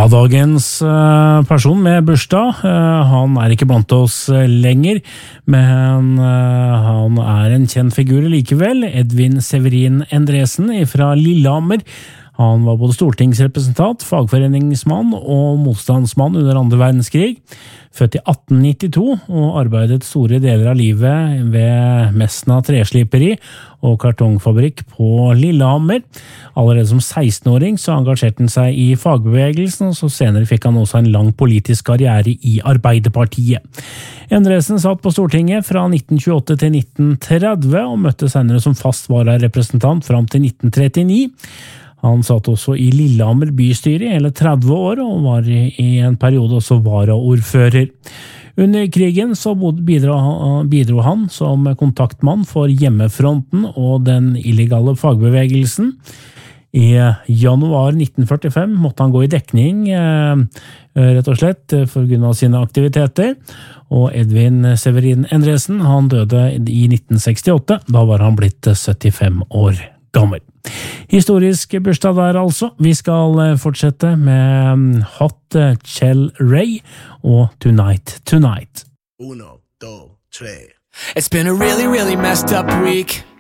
Ja, dagens person med bursdag, han ikke blant oss lenger, men han en kjent figur likevel, Edvin Severin Endresen fra Lillehammer. Han var både stortingsrepresentant, fagforeningsmann og motstandsmann under andre verdenskrig. Født i 1892 og arbeidet store deler av livet ved Mesna tresliperi og kartongfabrikk på Lillehammer. Allerede som 16-åring så engasjerte han seg i fagbevegelsen, og så senere fikk han også en lang politisk karriere i Arbeiderpartiet. Endresen satt på Stortinget fra 1928 til 1930 og møtte senere som fast vararepresentant fram til 1939. Han satt også i Lillehammer bystyre i hele 30 år og var i en periode også varaordfører. Under krigen så bidro han som kontaktmann for hjemmefronten og den illegale fagbevegelsen. I januar 1945 måtte han gå i dekning, rett og slett, for grunn av sine aktiviteter. Og Edvin Severin Endresen, han døde i 1968, da var han blitt 75 år gammel. Historisk bursdag der altså. Vi skal fortsette med Hot Chelle Ray og Tonight Tonight. 1, 2, 3. It's been a really, really messed up week.